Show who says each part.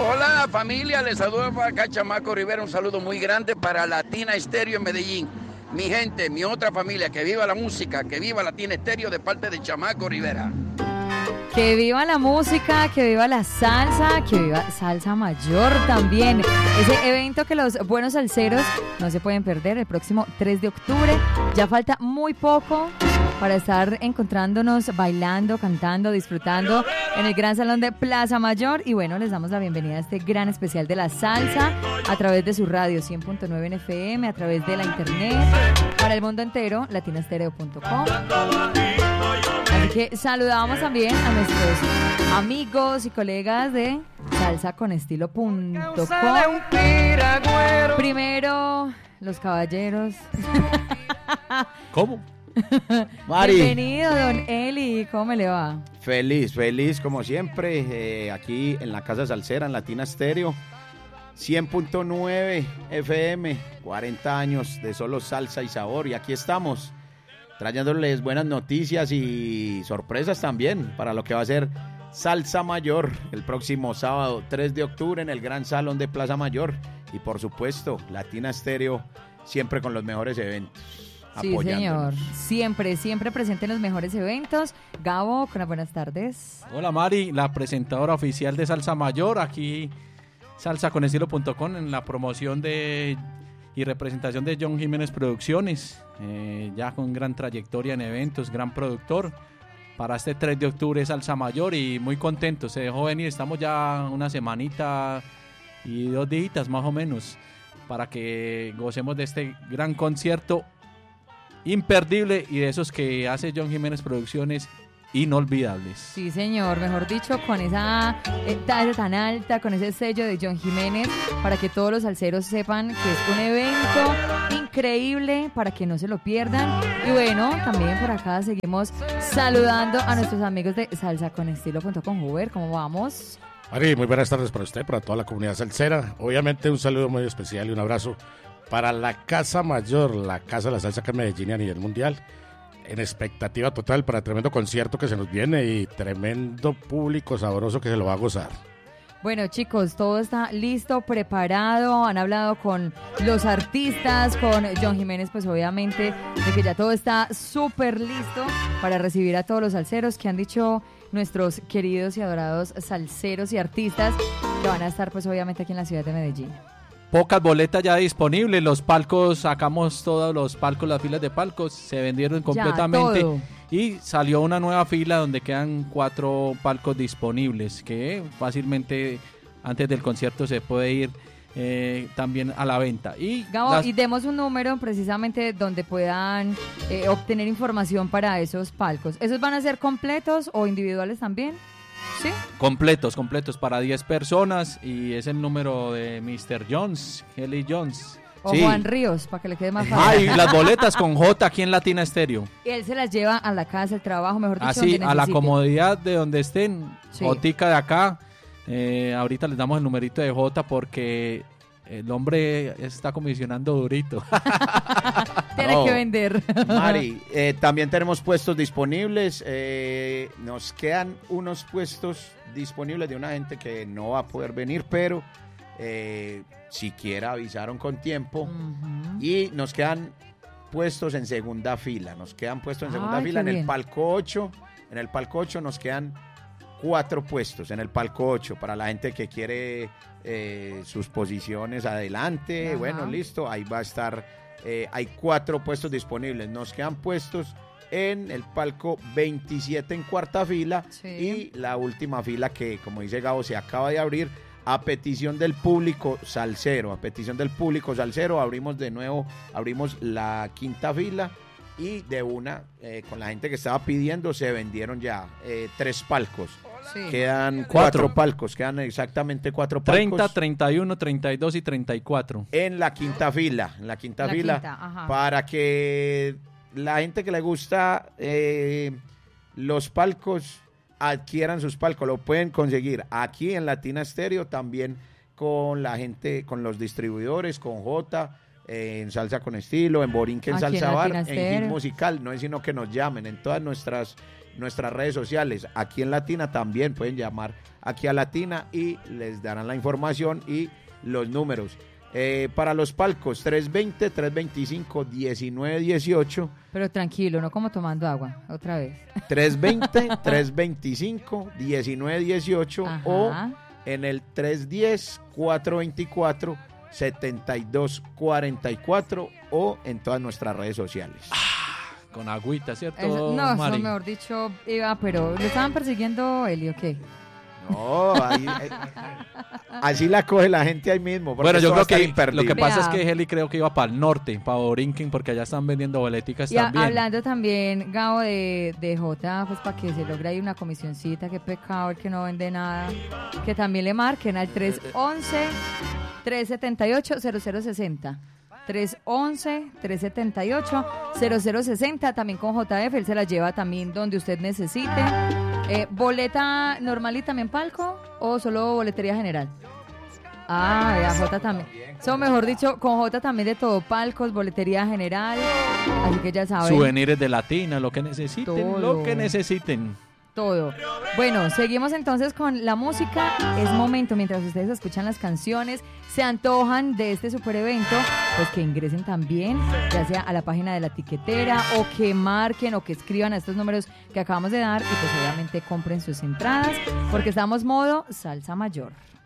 Speaker 1: Hola familia, les saludo acá Chamaco Rivera, un saludo muy grande para Latina Estéreo en Medellín. Mi gente, mi otra familia, que viva la música, que viva Latina Estéreo de parte de Chamaco Rivera.
Speaker 2: Que viva la música, que viva la salsa, que viva Salsa Mayor también. Ese evento que los buenos salseros no se pueden perder el próximo 3 de octubre. Ya falta muy poco para estar encontrándonos, bailando, cantando, disfrutando en el Gran Salón de Plaza Mayor. Y bueno, les damos la bienvenida a este gran especial de la salsa a través de su radio 100.9 en FM, a través de la internet, para el mundo entero, latinastereo.com. Así que saludamos también a nuestros amigos y colegas de salsaconestilo.com. Primero, los caballeros.
Speaker 3: ¿Cómo?
Speaker 4: Mari.
Speaker 2: Bienvenido, don Eli. ¿Cómo me le va?
Speaker 4: Feliz como siempre, aquí en la Casa Salsera, en Latina Stereo, 100.9 FM, 40 años de solo salsa y sabor, y aquí estamos, trayéndoles buenas noticias y sorpresas también para lo que va a ser Salsa Mayor el próximo sábado 3 de octubre en el Gran Salón de Plaza Mayor, y por supuesto, Latina Stereo siempre con los mejores eventos.
Speaker 2: Sí, señor. Siempre presente en los mejores eventos. Gabo, con las buenas tardes.
Speaker 3: Hola, Mari, la presentadora oficial de Salsa Mayor, aquí salsaconestilo.com en la promoción y representación de John Jiménez Producciones, ya con gran trayectoria en eventos, gran productor. Para este 3 de octubre Salsa Mayor y muy contento, se dejó venir, estamos ya una semanita y 2 días más o menos para que gocemos de este gran concierto imperdible y de esos que hace John Jiménez Producciones inolvidables.
Speaker 2: Sí, señor, mejor dicho, con esa talla tan alta, con ese sello de John Jiménez, para que todos los salseros sepan que es un evento increíble, para que no se lo pierdan. Y bueno, también por acá seguimos saludando a nuestros amigos de salsaconestilo.com. Uber, ¿cómo vamos?
Speaker 5: Mari, muy buenas tardes para usted, para toda la comunidad salsera. Obviamente un saludo muy especial y un abrazo para la Casa Mayor, la Casa de la Salsa acá en Medellín y a nivel mundial, en expectativa total para tremendo concierto que se nos viene y tremendo público sabroso que se lo va a gozar.
Speaker 2: Bueno, chicos, todo está listo, preparado, han hablado con los artistas, con John Jiménez, pues obviamente, de que ya todo está súper listo para recibir a todos los salseros que han dicho nuestros queridos y adorados salseros y artistas que van a estar pues obviamente aquí en la ciudad de Medellín.
Speaker 3: Pocas boletas ya disponibles, los palcos, sacamos todos los palcos, las filas de palcos, se vendieron completamente y salió una nueva fila donde quedan 4 palcos disponibles que fácilmente antes del concierto se puede ir también a la venta. Y
Speaker 2: Gabo, y demos un número precisamente donde puedan obtener información para esos palcos. ¿Esos van a ser completos o individuales también? ¿Sí?
Speaker 3: Completos para 10 personas y es el número de Mr. Jones, Kelly Jones.
Speaker 2: O
Speaker 4: sí.
Speaker 2: Juan Ríos, para que le quede más fácil.
Speaker 3: Y las boletas con J aquí en Latina Stereo.
Speaker 2: Y él se las lleva a la casa, el trabajo, mejor dicho,
Speaker 3: así, a la comodidad de donde estén,
Speaker 2: sí.
Speaker 3: Jotica de acá. Ahorita les damos el numerito de J porque el hombre está comisionando durito.
Speaker 2: Tiene que vender.
Speaker 4: Mari, también tenemos puestos disponibles. Nos quedan unos puestos disponibles de una gente que no va a poder venir, pero siquiera avisaron con tiempo. Y nos quedan puestos en segunda fila. En el palco 8. En el palco 8 nos quedan 4 puestos en el palco 8 para la gente que quiere sus posiciones adelante. Ajá. Bueno, listo, ahí va a estar. Hay 4 puestos disponibles. Nos quedan puestos en el palco 27 en cuarta fila, sí. Y la última fila que, como dice Gabo, se acaba de abrir a petición del público salsero. Abrimos de nuevo, abrimos la quinta fila. Y de una, con la gente que estaba pidiendo, se vendieron ya 3 palcos. Sí. Quedan 4 palcos, quedan exactamente 4 palcos.
Speaker 3: 30, 31, 32 y 34.
Speaker 4: En la quinta fila, para que la gente que le gusta los palcos adquieran sus palcos. Lo pueden conseguir aquí en Latina Stereo, también con la gente, con los distribuidores, con J, en Salsa con Estilo, en Borinquen Salsa Bar, en Hit Musical. No es sino que nos llamen en todas nuestras nuestras redes sociales. Aquí en Latina también pueden llamar aquí a Latina y les darán la información y los números. Para los palcos, 320-325-1918.
Speaker 2: Pero tranquilo, no como tomando agua, otra vez.
Speaker 4: 320-325-1918 o en el 310-424-7244 o en todas nuestras redes sociales.
Speaker 3: Con agüita, ¿cierto,
Speaker 2: no,
Speaker 3: Mari?
Speaker 2: eso mejor dicho, iba, pero ¿lo estaban persiguiendo Eli o qué?
Speaker 4: No, así la coge la gente ahí mismo.
Speaker 3: Bueno, yo creo que lo que pasa es que Heli creo que iba para el norte, para Borinquen, porque allá están vendiendo boleticas también.
Speaker 2: Hablando también, Gabo, de Jota, pues para que se logre ahí una comisioncita, qué pecado el que no vende nada, que también le marquen al 311-378-0060. 311-378-0060, también con JF, él se la lleva también donde usted necesite. ¿Boleta normal y también palco o solo boletería general? Vea, J también. So, mejor dicho, con J también de todo, palcos, boletería general, así que ya saben.
Speaker 3: Souvenirs de Latina, lo que necesiten, lo que necesiten.
Speaker 2: Todo. Bueno, seguimos entonces con la música. Es momento, mientras ustedes escuchan las canciones, se antojan de este super evento, pues que ingresen también, ya sea a la página de la tiquetera o que marquen o que escriban a estos números que acabamos de dar y pues obviamente compren sus entradas porque estamos modo salsa mayor.